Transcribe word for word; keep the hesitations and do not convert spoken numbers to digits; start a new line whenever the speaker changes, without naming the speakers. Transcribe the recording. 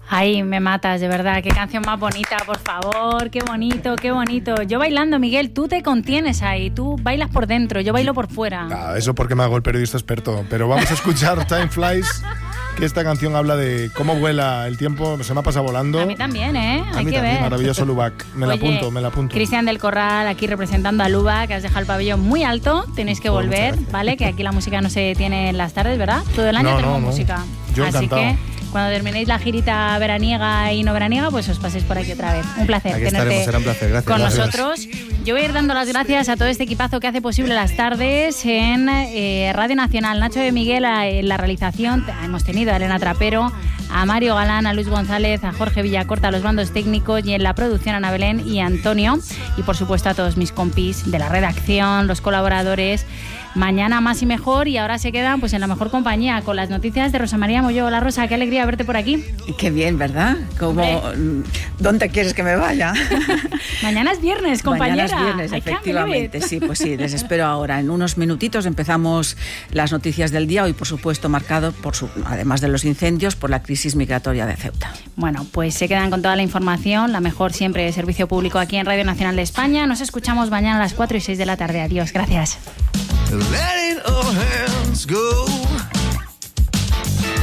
Ay, me matas, de verdad. Qué canción más bonita, por favor. Qué bonito, qué bonito. Yo bailando, Miguel, tú te contienes ahí. Tú bailas por dentro, yo bailo por fuera.
Ah, eso porque me hago el periodista experto. Pero vamos a escuchar Time Flies, que esta canción habla de cómo vuela el tiempo. Se me ha pasado volando.
A mí también, ¿eh?
A
Hay
mí
que
también,
ver.
maravilloso Lubac. Me la
Oye,
apunto, me la apunto.
Cristian del Corral, aquí representando a Lubac, que has dejado el pabellón muy alto. Tenéis que
Oh,
volver, ¿vale? Que aquí la música no se detiene en las tardes, ¿verdad? Todo el año
No,
tenemos
no, no.
música.
Yo
Así
encantado.
que cuando terminéis la girita veraniega y no veraniega, pues os paséis por aquí otra vez. Un placer
Aquí
tenerte
estaremos, será un placer. Gracias.
con
Gracias.
nosotros. Yo voy a ir dando las gracias a todo este equipazo que hace posible las tardes en eh, Radio Nacional. Nacho de Miguel en la realización. Hemos tenido a Elena Trapero, a Mario Galán, a Luis González, a Jorge Villacorta, a los bandos técnicos, y en la producción Ana Belén y Antonio. Y por supuesto a todos mis compis de la redacción, los colaboradores. Mañana más y mejor, y ahora se quedan pues en la mejor compañía con las noticias de Rosa María Molló. Hola Rosa, qué alegría verte por aquí.
Qué bien, ¿verdad? Como, ¿dónde quieres que me vaya?
Mañana es viernes, compañera.
Mañana es viernes, efectivamente. Sí, pues sí, les espero ahora. En unos minutitos empezamos las noticias del día, hoy por supuesto marcado, por su, además de los incendios, por la crisis migratoria de Ceuta.
Bueno, pues se quedan con toda la información, la mejor siempre de servicio público aquí en Radio Nacional de España. Nos escuchamos mañana a las cuatro y seis de la tarde. Adiós, gracias.
Letting our hands go.